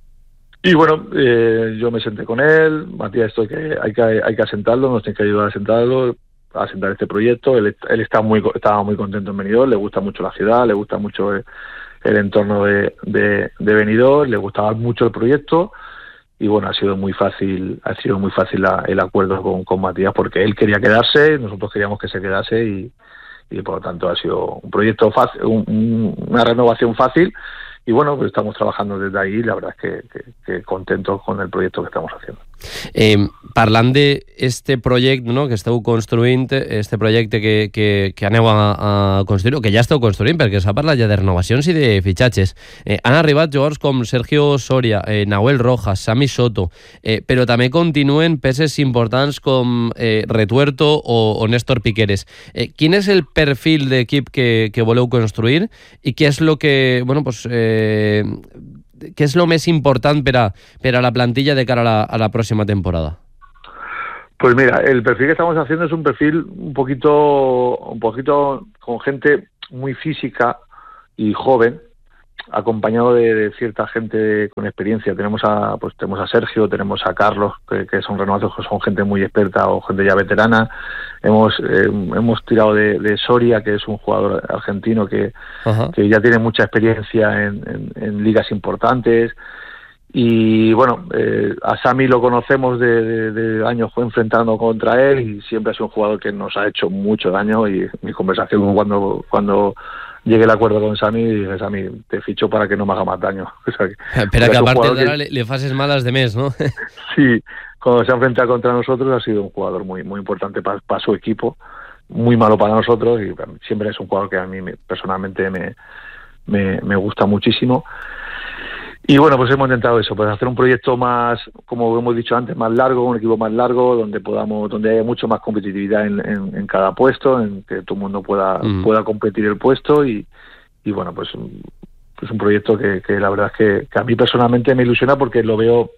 Speaker 4: Y bueno, eh, yo me senté con él, Matías, esto hay que, hay que, hay que asentarlo, nos tiene que ayudar a asentarlo, a asentar este proyecto. Él, él está muy, estaba muy contento en Benidorm, le gusta mucho la ciudad, le gusta mucho el, el entorno de, de, de Benidorm, le gustaba mucho el proyecto. Y bueno, ha sido muy fácil, ha sido muy fácil la, el acuerdo con, con Matías porque él quería quedarse, nosotros queríamos que se quedase y, y por lo tanto ha sido un proyecto fácil, un, un, una renovación fácil. Y bueno, pues estamos trabajando desde ahí, la verdad es que, que, que contentos con el proyecto que estamos haciendo.
Speaker 3: Eh, parlant d'este projecte, no?, que esteu construint, este projecte que, que, que aneu a, a construir, o que ja esteu construint, perquè s'ha parlat ja de renovacions i de fitxatges. Eh, han arribat jugadors com Sergio Soria, eh, Nahuel Rojas, Sami Soto, eh, però també continuen peces importants com eh, Retuerto o, o Néstor Piqueres. Eh, quin és el perfil d'equip que, que voleu construir i què és lo que, bueno, pues, eh, ¿qué es lo más importante para, para la plantilla de cara a la, a la próxima temporada?
Speaker 4: Pues mira, el perfil que estamos haciendo es un perfil un poquito, un poquito con gente muy física y joven, acompañado de, de cierta gente con experiencia. Tenemos a, pues tenemos a Sergio, tenemos a Carlos, que, que son renovados, que son gente muy experta o gente ya veterana. Hemos eh, hemos tirado de, de Soria, que es un jugador argentino que, que ya tiene mucha experiencia en, en, en ligas importantes. Y bueno, eh, a Sami lo conocemos de, de, de años enfrentando contra él y siempre ha sido un jugador que nos ha hecho mucho daño. Y mi conversación cuando cuando llegué al acuerdo con Sami, dije, Sami, te ficho para que no me haga más daño. O sea, que,
Speaker 3: pero que aparte de ahora que... le, le fases malas de mes, ¿no?
Speaker 4: Sí, cuando se ha enfrentado contra nosotros ha sido un jugador muy muy importante para, para su equipo, muy malo para nosotros y siempre es un jugador que a mí me, personalmente me, me, me gusta muchísimo. Y bueno, pues hemos intentado eso, pues hacer un proyecto más, como hemos dicho antes, más largo, un equipo más largo, donde podamos, donde haya mucho más competitividad en, en, en cada puesto, en que todo el mundo pueda, mm. pueda competir el puesto y, y bueno, pues es un proyecto que, que la verdad es que, que a mí personalmente me ilusiona porque lo veo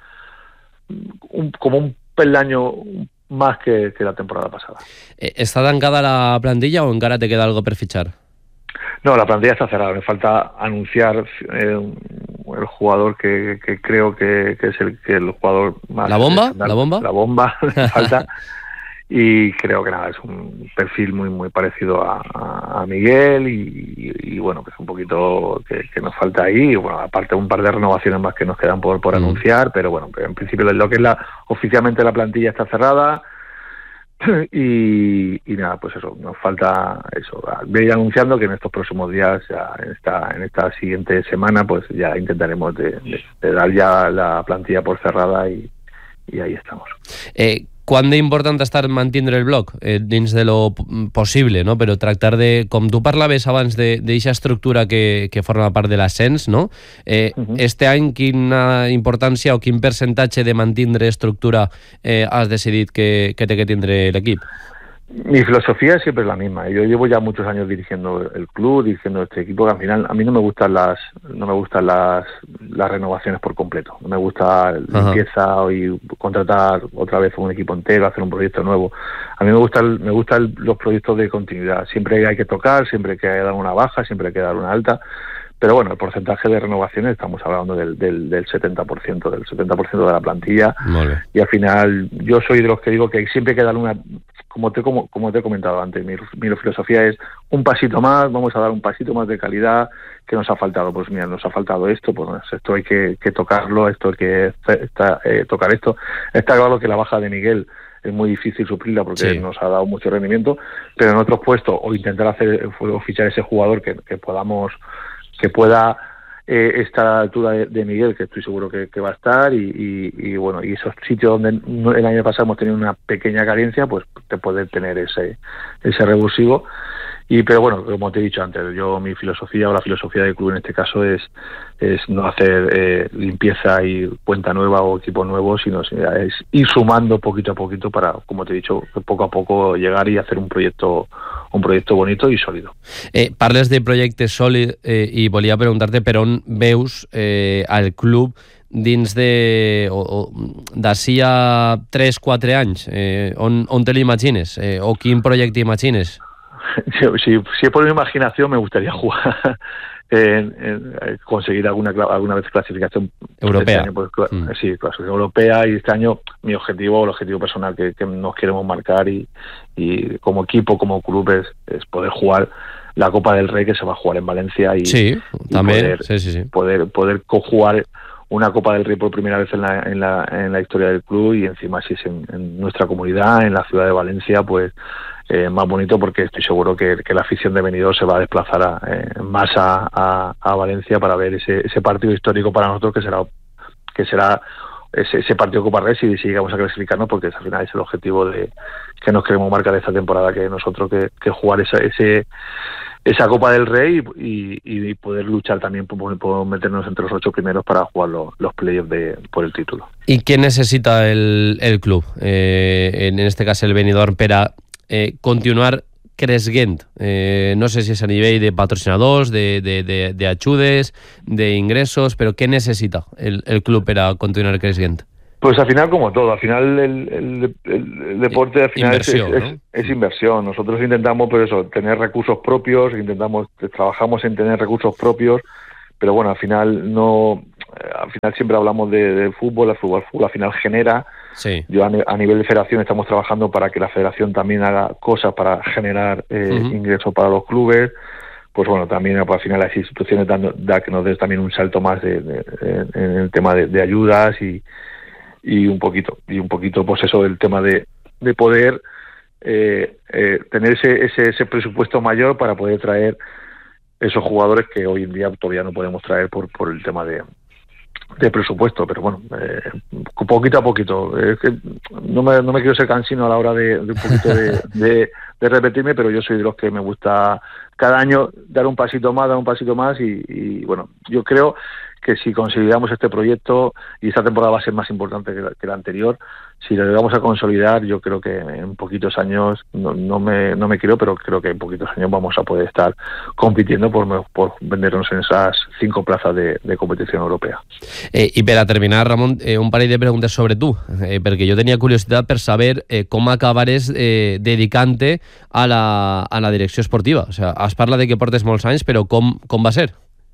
Speaker 4: un, como un peldaño más que, que la temporada pasada.
Speaker 3: ¿Está tancada la plantilla o encara te queda algo per fichar?
Speaker 4: No, la plantilla está cerrada. Me falta anunciar eh, el jugador que, que creo que, que es el, que el jugador más...
Speaker 3: ¿La bomba?
Speaker 4: Estándar.
Speaker 3: ¿La bomba?
Speaker 4: La bomba, falta. Y creo que nada, es un perfil muy muy parecido a, a, a Miguel y, y, y bueno, que es un poquito que, que nos falta ahí. Y bueno, aparte un par de renovaciones más que nos quedan por, por mm. anunciar, pero bueno, en principio lo que es la oficialmente la plantilla está cerrada. Y, y nada, pues eso, nos falta eso, voy a ir anunciando que en estos próximos días, ya en esta en esta siguiente semana, pues ya intentaremos de, de, de dar ya la plantilla por cerrada y, y ahí estamos.
Speaker 3: Eh, Quant d'important ha estat mantindre el bloc eh, dins de lo possible, no? Però tractar de, com tu parlaves abans d'eixa estructura que, que forma part de l'ascens, no? Eh, uh-huh. Este any quina importància o quin percentatge de mantindre estructura eh, has decidit que, que té que tindre l'equip?
Speaker 4: Mi filosofía siempre es la misma. Yo llevo ya muchos años dirigiendo el club, dirigiendo este equipo, que al final a mí no me gustan las no me gustan las las renovaciones por completo. No me gusta limpieza y contratar otra vez un equipo entero, hacer un proyecto nuevo. A mí me gustan me gustan los proyectos de continuidad. Siempre hay que tocar, siempre hay que dar una baja, siempre hay que dar una alta. Pero bueno, el porcentaje de renovaciones estamos hablando del, del, del setenta por ciento, del setenta por ciento de la plantilla. Vale. Y al final yo soy de los que digo que siempre hay que darle una, como te, como, como te he comentado antes, mi, mi filosofía es un pasito más, vamos a dar un pasito más de calidad. ¿Qué nos ha faltado? Pues mira, nos ha faltado esto, pues esto hay que, que tocarlo, esto hay que está, eh, tocar esto. Está claro que la baja de Miguel es muy difícil suplirla porque sí. nos ha dado mucho rendimiento, pero en otros puestos o intentar hacer o fichar ese jugador que, que podamos que pueda eh, estar a la altura de, de Miguel, que estoy seguro que, que va a estar, y, y, y bueno, y esos sitios donde el año pasado hemos tenido una pequeña carencia, pues te puede tener ese ese revulsivo. Y pero bueno, como te he dicho antes, yo mi filosofía o la filosofía del club en este caso es es no hacer eh, limpieza y cuenta nueva o equipo nuevo, sino es ir sumando poquito a poquito para, como te he dicho, poco a poco llegar y hacer un proyecto un proyecto bonito i sòlid.
Speaker 3: Eh, parles de projecte sòlid eh, i volia preguntar-te per on veus eh, el club dins de d'ací a tres quatre anys, eh, on, on te l'imagines eh, o quin projecte imagines?
Speaker 4: Si, si es por mi imaginación me gustaría jugar en, en conseguir alguna alguna vez clasificación
Speaker 3: europea.
Speaker 4: Este año, pues, mm. Sí, clasificación europea, y este año mi objetivo, el objetivo personal que, que nos queremos marcar y, y como equipo, como club es, es poder jugar la Copa del Rey, que se va a jugar en Valencia, y,
Speaker 3: sí,
Speaker 4: y
Speaker 3: también,
Speaker 4: poder,
Speaker 3: sí, sí, sí.
Speaker 4: poder poder cojugar una Copa del Rey por primera vez en la, en la, en la historia del club, y encima si es en, en nuestra comunidad, en la ciudad de Valencia, pues eh, más bonito, porque estoy seguro que, que la afición de Benidorm se va a desplazar a, eh, más a, a, a Valencia para ver ese, ese partido histórico para nosotros, que será que será ese, ese partido Copa Rey, si, si llegamos a clasificarnos, porque al final es el objetivo de que nos queremos marcar esta temporada, que nosotros que, que jugar esa, ese esa Copa del Rey y, y poder luchar también por, por meternos entre los ocho primeros para jugar los, los playoffs de, por el título.
Speaker 3: ¿Y qué necesita el, el club, eh, en este cas el Benidorm, per a eh, continuar creixent? Eh, no sé si és a nivell de patrocinadors, d'ajudes, d'ingressos, però què necessita el, el club per a continuar creixent?
Speaker 4: Pues al final, como todo, al final el, el, el deporte al final inversión, es, es, ¿no? es, es inversión. Nosotros intentamos, pues eso, tener recursos propios, intentamos, trabajamos en tener recursos propios, pero bueno, al final no, al final siempre hablamos de, de fútbol, el fútbol, el fútbol al final genera.
Speaker 3: Sí.
Speaker 4: Yo a, a nivel de federación estamos trabajando para que la federación también haga cosas para generar eh, uh-huh. ingresos para los clubes. Pues bueno, también pues, al final las instituciones dan, da que nos des también un salto más de, de, de, en el tema de, de ayudas y y un poquito y un poquito pues eso del tema de, de poder eh, eh, tener ese, ese ese presupuesto mayor para poder traer esos jugadores que hoy en día todavía no podemos traer por por el tema de de presupuesto, pero bueno, eh, poquito a poquito. Es que no me no me quiero ser cansino a la hora de, de un poquito de, de, de repetirme, pero yo soy de los que me gusta cada año dar un pasito más, dar un pasito más y, y bueno, yo creo que si consolidamos este proyecto, y esta temporada va a ser más importante que la, que la anterior, si lo llegamos a consolidar, yo creo que en poquitos años, no, no, me, no me quiero, pero creo que en poquitos años vamos a poder estar compitiendo por, por vendernos en esas cinco plazas de, de competición europea.
Speaker 3: Eh, I per a terminar, Ramon, eh, un parell de preguntes sobre tu, eh, perquè jo tenia curiositat per saber eh, com acabares eh, dedicant-te a la, a la direcció esportiva. O sea, has parlat de que portes molts anys, però com, com va ser?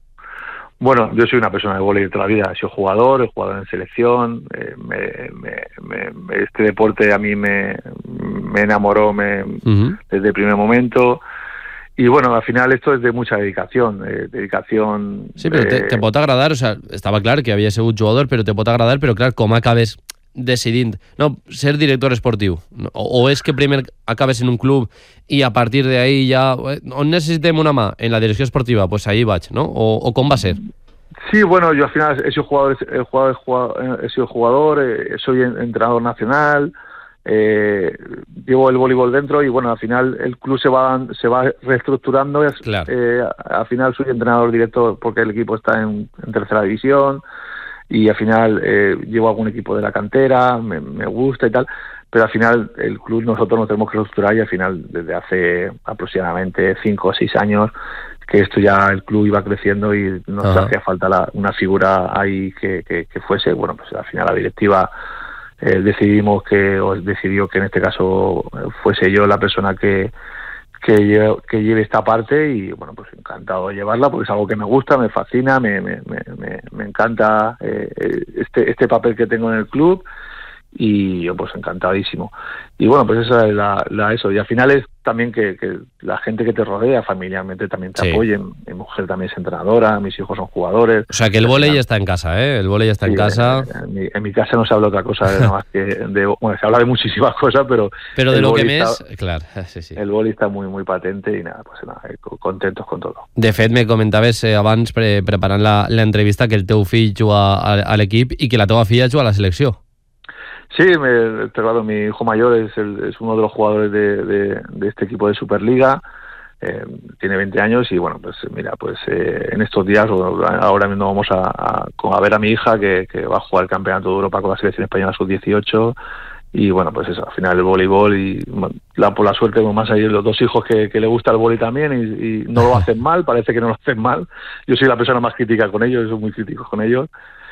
Speaker 4: Bueno, yo soy una persona de vóley de toda la vida, he sido jugador, he jugado en selección, eh, me, me, me, este deporte a mí me, me enamoró me, uh-huh. desde el primer momento, y bueno, al final esto es de mucha dedicación, eh, dedicación...
Speaker 3: Sí, però eh... te, te pot agradar, o sea, estava clar que havia sigut jugador, però te pot agradar, però clar, com acabes decidint, no, ser director esportiu, o, o és que primer acabes en un club i a partir d'ahí ja, on necessitem una mà? En la direcció esportiva, pues ahí vaig, ¿no? O, o com va ser?
Speaker 4: Sí, bueno, yo al final he sido jugador, he, jugado, he, jugado, he sido jugador, eh, soy entrenador nacional, eh, llevo el voleibol dentro y bueno, al final el club se va se va reestructurando.
Speaker 3: Claro.
Speaker 4: Eh, al final soy entrenador directo porque el equipo está en, en tercera división y al final eh, llevo algún equipo de la cantera, me, me gusta y tal, pero al final el club nosotros nos tenemos que reestructurar y al final desde hace aproximadamente cinco o seis años que esto ya el club iba creciendo y nos
Speaker 3: Ajá.
Speaker 4: hacía falta la, una figura ahí que, que, que fuese, bueno, pues al final la directiva eh, decidimos que, o decidió que en este caso fuese yo la persona que que lleve, que lleve esta parte y bueno, pues encantado de llevarla porque es algo que me gusta, me fascina, me, me, me, me encanta eh, este, este papel que tengo en el club y yo pues encantadísimo. Y bueno, pues esa es la, la eso. Y al final es también que, que la gente que te rodea familiarmente también te
Speaker 3: Sí.
Speaker 4: apoye. Mi mujer también es entrenadora, mis hijos son jugadores.
Speaker 3: O sea que el vóley está en casa, ¿eh? El vóley está
Speaker 4: Sí,
Speaker 3: en casa.
Speaker 4: En, en, mi, en mi casa no se habla otra cosa, nada más que de, bueno, se habla de muchísimas cosas, pero
Speaker 3: Pero de
Speaker 4: el
Speaker 3: lo que
Speaker 4: vóley
Speaker 3: més,
Speaker 4: está-
Speaker 3: clar, sí, sí.
Speaker 4: el boli está muy muy patente y nada, pues nada, contentos con todo.
Speaker 3: De fet, me comentaves eh, abans, pre preparant la, la entrevista, que el teu fill juga a, a l'equip i que la teva filla juga a la selecció.
Speaker 4: Sí, me, claro, mi hijo mayor es, el, es uno de los jugadores de, de, de este equipo de Superliga, eh, tiene veinte años y bueno, pues mira, pues eh, en estos días, ahora mismo vamos a, a, a ver a mi hija que, que va a jugar el Campeonato de Europa con la selección española sub dieciocho y bueno, pues eso, al final el voleibol y la, por la suerte más ahí los dos hijos que, que le gusta el vóley también y, y no lo hacen mal, parece que no lo hacen mal, yo soy la persona más crítica con ellos, soy muy crítico con ellos.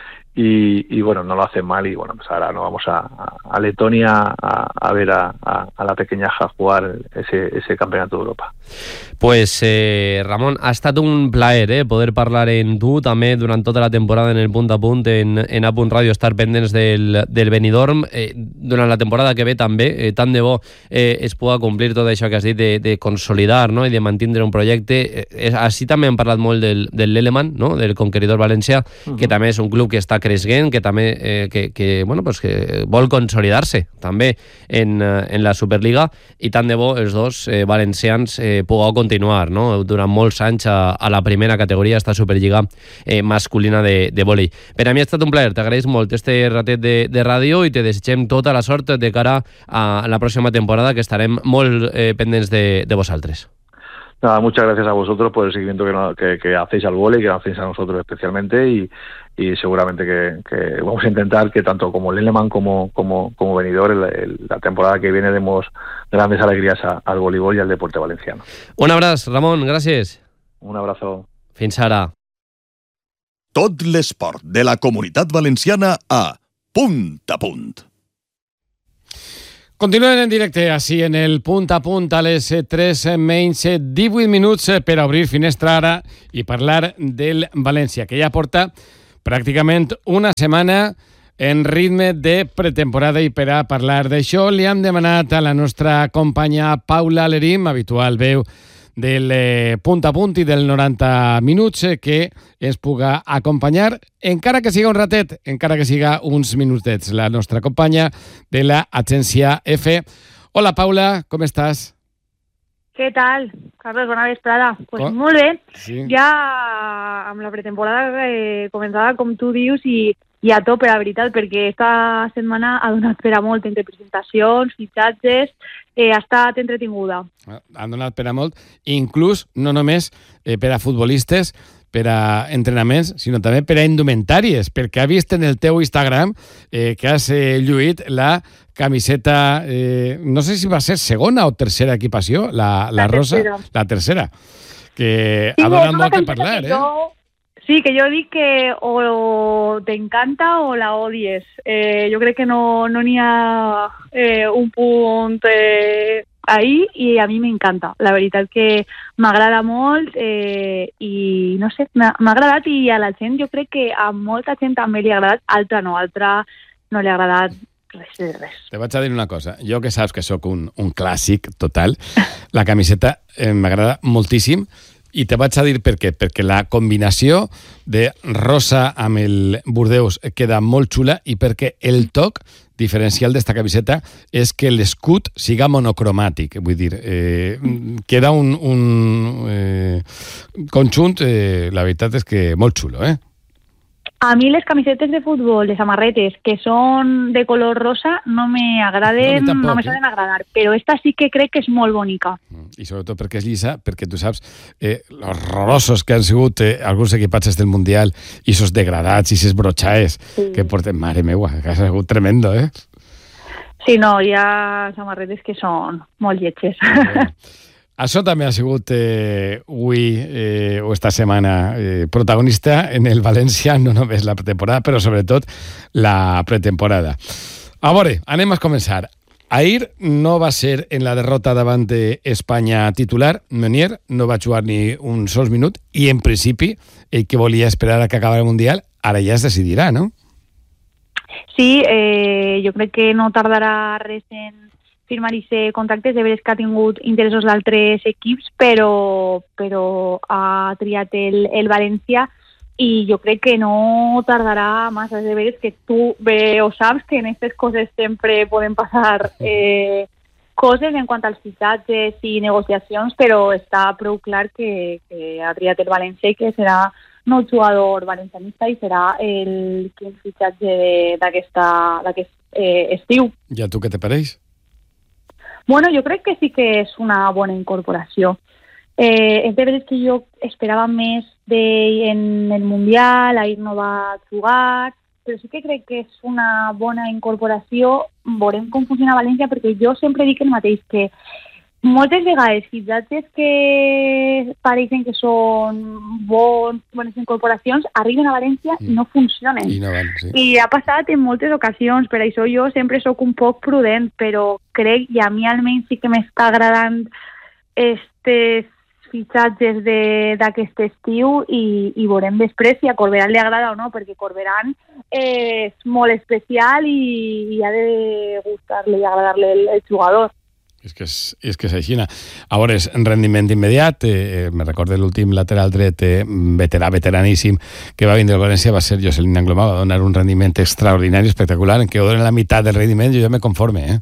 Speaker 4: Y, y bueno, no lo hacen mal y bueno, pues ahora nos vamos a, a, a Letonia a, a ver a, a, a la pequeña Ja jugar ese, ese Campeonato de Europa.
Speaker 3: Pues, eh, Ramon, ha estat un plaer eh, poder parlar en tu també durant tota la temporada en el Punt a Punt, en, en A Punt Ràdio, estar pendents del, del Benidorm. Eh, durant la temporada que ve també, eh, tant de bo eh, es pugui complir tot això que has dit de, de consolidar, no?, i de mantindre un projecte. Eh, així també hem parlat molt del, del Leleman, no?, del Conqueridor València, uh-huh. que també és un club que està creixent, que també eh, que, que, bueno, pues que vol consolidar-se també en, en la Superliga i tant de bo els dos eh, valencians eh, pugueu continuar, no?, durant molts anys a, a la primera categoria, esta Superliga eh, masculina de, de vòlei. Per a mi ha estat un plaer, t'agraeix molt este ratet de, de ràdio i te desitgem tota la sort de cara a la pròxima temporada, que estarem molt eh, pendents de, de vosaltres.
Speaker 4: Nada, muchas gracias a vosotros por el seguimiento que, no, que, que hacéis al vóley, que hacéis a nosotros especialmente y, y seguramente que, que vamos a intentar que tanto como Lilleman como, como, como Benidorm el, el, la temporada que viene demos grandes alegrías a, al voleibol y al deporte valenciano.
Speaker 3: Un abraç, Ramon, gràcies.
Speaker 4: Un abrazo.
Speaker 3: Fins ara.
Speaker 1: Tot l'esport de la Comunitat Valenciana a Punt a Punt.
Speaker 2: Continuen en directe així en el Punt a Punt a les tres menys divuit minuts per a obrir finestra ara i parlar del València, que ja porta pràcticament una setmana en ritme de pretemporada i per a parlar d'això li hem demanat a la nostra companya Paula Lerim, habitual veu del eh, Punt a Punt i del noranta minuts, eh, que ens puga acompanyar, encara que siga un ratet, encara que siga uns minutets, la nostra companya de la Agència F. Hola, Paula, com estàs?
Speaker 5: Què tal, Carlos? Bona vesprada. Pues
Speaker 2: Com?
Speaker 5: molt bé.
Speaker 2: Sí.
Speaker 5: Ja amb la pretemporada eh, començada, com tu dius, i, i a tope, la veritat, perquè esta setmana ha donat per a molt entre presentacions, fitxatges, eh, ha estat entretinguda.
Speaker 2: Han donat per a molt, inclús no només eh, per a futbolistes, per a entrenaments, sinó també per a indumentàries, perquè ha vist en el teu Instagram eh, que has eh, lluït la camiseta, eh, no sé si va ser segona o tercera equipació, la, la,
Speaker 5: La
Speaker 2: rosa,
Speaker 5: tercera.
Speaker 2: la tercera, que
Speaker 5: Sí,
Speaker 2: ha
Speaker 5: és
Speaker 2: donat
Speaker 5: una
Speaker 2: molt que
Speaker 5: camiseta
Speaker 2: parlar,
Speaker 5: que
Speaker 2: eh?
Speaker 5: jo- Sí, que jo dic que o t'encanta o la odies. Eh, jo crec que no no n'hi ha eh, un punt eh, ahí i a mi m'encanta. La veritat que m'agrada molt eh, i no sé, m'ha m'ha agradat i a la gent jo crec que a molta gent també li ha agradat, altra no, altra no li ha agradat res de res.
Speaker 2: Te vaig a dir una cosa. Jo que saps que sóc un, un clàssic total, la camiseta eh, m'agrada moltíssim i te vaig a dir per què. Perquè la combinació de rosa amb el Bordeus queda molt xula i perquè el toc diferencial d'esta camiseta és que l'escut siga monocromàtic. Vull dir, eh, queda un, un eh, conjunt, eh, la veritat és que molt xulo, eh?
Speaker 5: A mi les camisetes de futbol, les samarretes, que són de color rosa, no me agraden, no, tampoc, no me saben eh? agradar, però esta sí que crec que és molt bonica.
Speaker 2: I sobretot perquè és llisa, perquè tu saps eh, los horrorosos que han sigut eh, alguns equipatges del Mundial, i esos degradats, i esos brochaes, sí. que porten, mare meua, que ha sigut tremendo, eh?
Speaker 5: Sí, no, hi ha samarretes que són molt lletges.
Speaker 2: Bueno. Això també ha sigut eh, avui eh, o esta setmana eh, protagonista en el València, no només la pretemporada, però sobretot la pretemporada. A veure, anem a començar. Ahir no va ser en la derrota davant d'Espanya titular. Meunier no va jugar ni un sols minut i, en principi, el que volia esperar a que acabara el Mundial, ara ja es decidirà, no?
Speaker 5: Sí, eh, jo crec que no tardarà res en firmar-se contractes, de veres que ha tingut interessos d'altres equips, però, però ha triat el, el València i jo crec que no tardarà massa, de veres que tu bé ho saps, que en aquestes coses sempre poden passar eh, coses en quant als fitxatges i negociacions, però està prou clar que, que ha triat el València i que serà no jugador valencianista i serà el quin fitxatge d'aquest eh, estiu.
Speaker 2: I a tu què te pareix?
Speaker 5: Bueno, jo crec que sí que és una bona incorporació. Eh, és de veritat que jo esperava més d'ell en el Mundial, ahir no va jugar, però sí que crec que és una bona incorporació. Veurem com funciona a València, perquè jo sempre dic el mateix, que moltes vegades fitxatges que pareixen que són bons, bones incorporacions arriben a València mm. i no funcionen.
Speaker 2: I, no van, sí.
Speaker 5: I ha passat en moltes ocasions, per això jo sempre sóc un poc prudent, però crec, i a mi almenys sí que m'està agradant estes fitxatges d'aquest estiu i, i veurem després si a Corberán li agrada o no, perquè Corberán és molt especial i, i ha de gustar-li i agradar-li el, el jugador.
Speaker 2: És que és, és que és així. A veure, és en rendiment immediat. Eh, me recordo l'últim lateral dret eh, veterà, veteraníssim, que va vindre al València, va ser Jocelyn Anglomà, va donar un rendiment extraordinari, espectacular, en què donen la meitat del rendiment, jo ja me conforme, eh?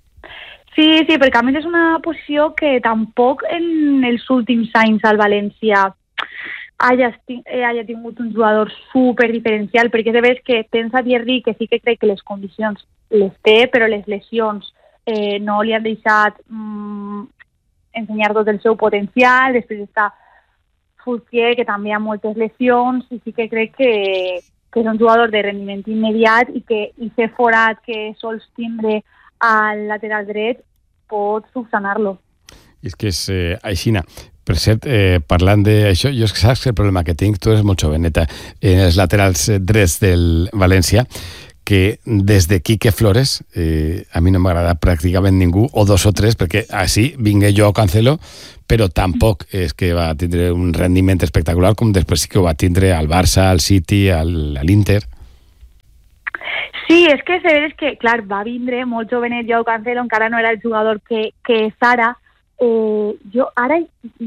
Speaker 5: Sí, sí, perquè a més és una posició que tampoc en els últims anys al València haya, haya tingut un jugador super diferencial, perquè és de veres que tens a dir-li que sí que crec que les condicions les té, però les lesions Eh, no li han deixat mm, ensenyar tot el seu potencial. Després està Fulquier, que també ha moltes lesions, i sí que crec que, que és un jugador de rendiment immediat i que i fer forat que sols tindre al lateral dret pot subsanar-lo.
Speaker 2: I és que és eh, aixina. Per cert, eh, parlant d'això, jo és que saps que el problema que tinc, tu eres molt joveneta, en els laterals drets del València, que des de Quique Flores eh, a mi no m'agrada pràcticament ningú, o dos o tres, perquè així vingué jo a Cancelo, però tampoc és que va tindre un rendiment espectacular com després sí que ho va tindre al Barça, al City, al, a l'Inter.
Speaker 5: Sí, és que és és que, clar, va vindre molt jovenet Joao Cancelo, encara no era el jugador que, que és ara. Eh, jo ara,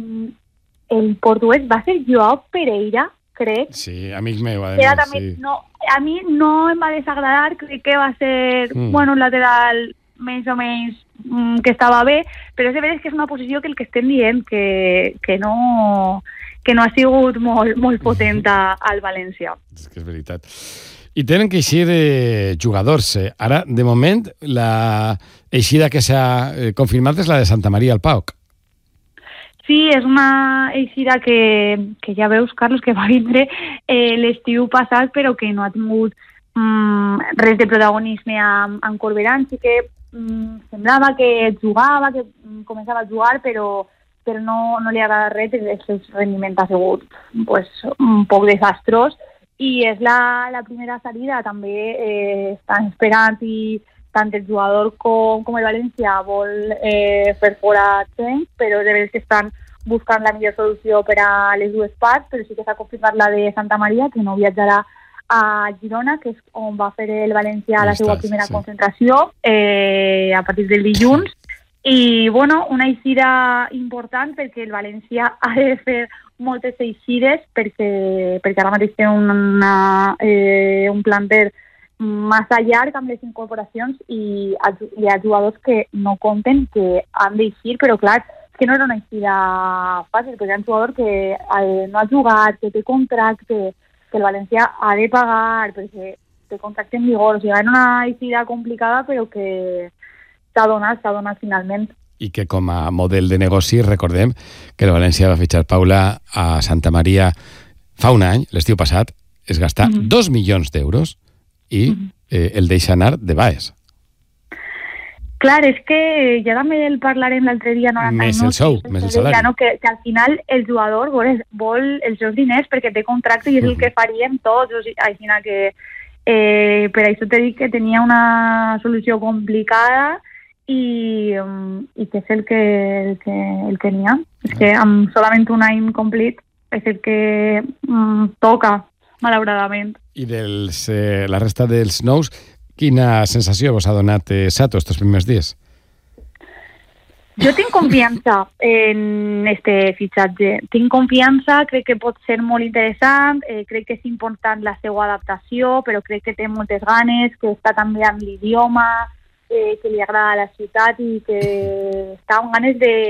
Speaker 5: el portuguès va ser Joao Pereira, crec.
Speaker 2: Sí, amic meu, a
Speaker 5: més,
Speaker 2: sí.
Speaker 5: No, a mi no em va desagradar, crec que va ser mm. bueno, un lateral més o menys mm, que estava bé, però és de veres que és una posició que el que estem dient que, que, no, que no ha sigut molt, molt potent a, al València.
Speaker 2: És que és veritat. I tenen que eixir eh, jugadors. Ara, de moment, la eixida que s'ha eh, confirmat és la de Santa Maria al P A O C.
Speaker 5: Sí, és una eixida que, que ja veus, Carlos, que va vindre eh, l'estiu passat, però que no ha tingut mm, res de protagonisme amb, amb Corberán. Sí que mm, semblava que jugava, que mm, començava a jugar, però, però no, no li agrada res, el seu rendiment ha sigut pues, un poc desastrós, i és la, la primera salida. També eh, estan esperant i tant el jugador com, com el València vol eh, fer fora Chen, però de veres que estan buscant la millor solució per a les dues parts, però sí que s'ha confirmat la de Santa Maria, que no viatjarà a Girona, que és on va fer el València la seva primera sí. concentració eh, a partir del dilluns. I, bueno, una eixida important perquè el València ha de fer moltes eixides perquè, perquè ara mateix té una, eh, un planter massa llarg amb les incorporacions i hi ha jugadors que no compten, que han d'eixir, però clar, que no era una eixida fàcil, perquè hi ha un jugador que eh, no ha jugat, que té contracte, que el València ha de pagar perquè té contracte en vigor, o sigui, era una idea complicada però que s'ha donat, s'ha donat finalment.
Speaker 2: I que com a model de negoci recordem que el València va fitxar Paula a Santa Maria fa un any, l'estiu passat, es gasta mm-hmm. dos milions d'euros i mm-hmm. eh, el deixa anar de baix.
Speaker 5: Clar, és que ja també el parlarem l'altre dia... No,
Speaker 2: més el sou, més el salari.
Speaker 5: No, que, que al final el jugador vol, vol els seus diners perquè té contracte i és uh-huh. el que faríem tots. O sigui, així que, eh, per això t'he dit que tenia una solució complicada i, um, i que és el que, el que, el que n'hi ha. És que amb solament un any complit és el que um, toca, malauradament.
Speaker 2: I dels, eh, la resta dels nous... Quina sensació vos ha donat eh, Sato estos primers dies?
Speaker 5: Jo tinc confiança en este fitxatge. Tinc confiança, crec que pot ser molt interessant, eh, crec que és important la seva adaptació, però crec que té moltes ganes, que està també amb l'idioma, eh, que li agrada la ciutat i que està amb ganes de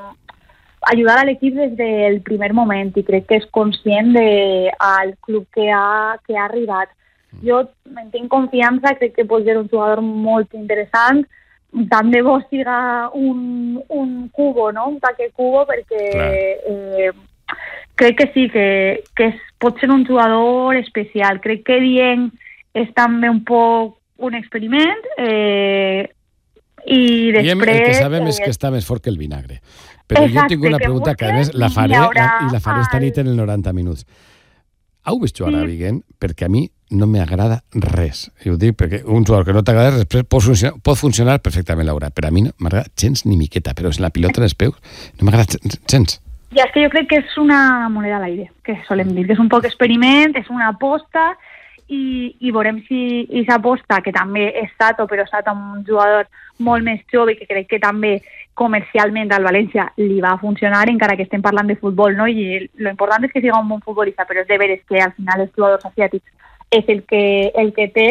Speaker 5: ajudar a l'equip des del primer moment i crec que és conscient del club que ha, que ha arribat. Jo me'n tinc confiança, crec que pot ser un jugador molt interessant, tant de bo siga un, un cubo, no? Un taque cubo, perquè eh, crec que sí, que, que es, pot ser un jugador especial. Crec que Dieng és també un poc un experiment eh, i després...
Speaker 2: Diem, el que sabem eh, és que està més fort que el vinagre. Però exacte, jo tinc una pregunta que, que a més la faré, la, i la faré esta nit en el noranta minuts. Heu vist jugar a Vigen? Perquè a mi no m'agrada res. I ho dic perquè un jugador que no t'agrada res pot funcionar, pot funcionar perfectament, Laura, però a mi no m'agrada gens ni miqueta, però és la pilota dels peus no m'agrada gens.
Speaker 5: Ja, és que jo crec que és una moneda a l'aire, que solem dir, que és un poc experiment, és una aposta, i, i veurem si aquesta aposta, que també és Sato, però Sato amb un jugador molt més jove, que crec que també comercialment al València li va funcionar, encara que estem parlant de futbol, no? I lo important és que siga un bon futbolista, però és de veres que al final els jugadors asiàtics és el que, el que té,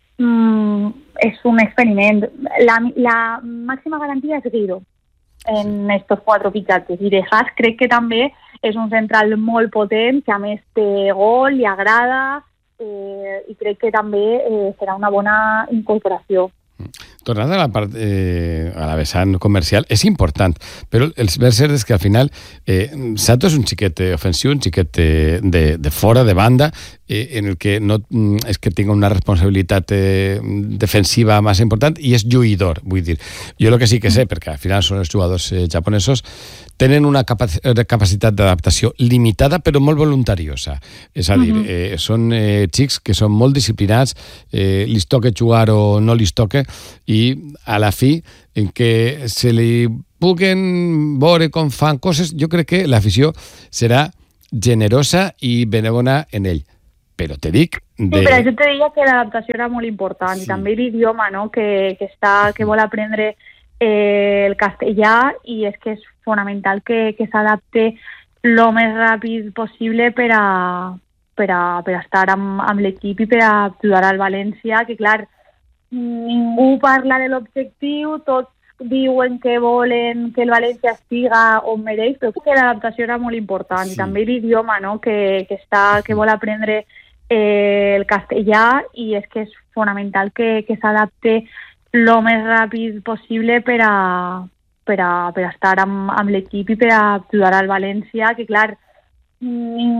Speaker 5: mm, és un experiment. La, la màxima garantia és Guido en estos quatre fitxatges, i de Haas crec que també és un central molt potent, que a més té gol, li agrada, eh, i crec que també eh, serà una bona incorporació.
Speaker 2: Tornant a la part, eh, a la vessant comercial, és important, però el cert és que al final eh, Sato és un xiquet ofensiu, un xiquet de, de fora, de banda, eh, en el que no és que tinga una responsabilitat eh, defensiva massa important i és lluïdor, vull dir. Jo el que sí que sé, perquè al final són els jugadors eh, japonesos, tenen una capac- capacitat d'adaptació limitada però molt voluntariosa. És a dir, eh, són eh, xics que són molt disciplinats, eh, li toca jugar o no li toca, i a la fi, en què se li puguen veure com fan coses, jo crec que l'afició serà generosa i benevona en ell. Però te dic... De...
Speaker 5: Sí, però això te deia que l'adaptació era molt important, sí. I també l'idioma, no?, que, que, està, que vol aprendre eh, el castellà, i és que és fonamental que, que s'adapte el més ràpid possible per a, per a, per a estar amb, amb l'equip i per a ajudar al València, que clar, ningú parla de l'objectiu, tots diuen que volen que el València estiga on mereix, però que l'adaptació era molt important, sí. I també l'idioma, no?, que, que, està, que vol aprendre eh, el castellà, i és que és fonamental que, que s'adapte el més ràpid possible per a, per a, per a estar amb, amb l'equip i per a ajudar al València, que clar, ningú